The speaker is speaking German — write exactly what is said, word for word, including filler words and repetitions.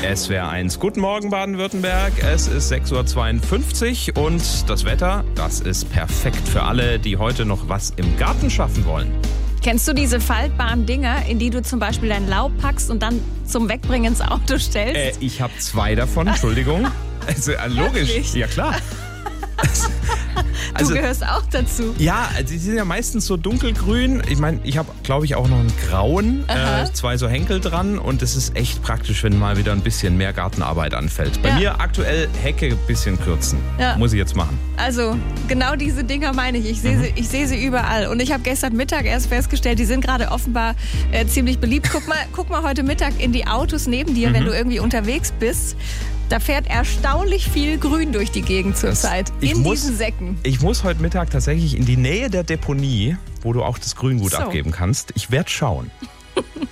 S W R eins. Guten Morgen Baden-Württemberg. Es ist sechs Uhr zweiundfünfzig und das Wetter, das ist perfekt für alle, die heute noch was im Garten schaffen wollen. Kennst du diese faltbaren Dinger, in die du zum Beispiel dein Laub packst und dann zum Wegbringen ins Auto stellst? Äh, ich habe zwei davon, Entschuldigung. Also, äh, logisch, Wirklich? ja klar. Du gehörst auch dazu. Ja, die sind ja meistens so dunkelgrün. Ich meine, ich habe, glaube ich, auch noch einen grauen, äh, zwei so Henkel dran. Und es ist echt praktisch, wenn mal wieder ein bisschen mehr Gartenarbeit anfällt. Bei Ja. mir aktuell Hecke ein bisschen kürzen. Ja. Muss ich jetzt machen. Also, genau diese Dinger meine ich. Ich sehe sie, ich sehe sie überall. Und ich habe gestern Mittag erst festgestellt, die sind gerade offenbar äh, ziemlich beliebt. Guck mal, guck mal heute Mittag in die Autos neben dir, wenn du irgendwie unterwegs bist. Da fährt erstaunlich viel Grün durch die Gegend zurzeit. Ich In muss- diesen Säcken. Ich muss heute Mittag tatsächlich in die Nähe der Deponie, wo du auch das Grüngut So. abgeben kannst. Ich werde schauen.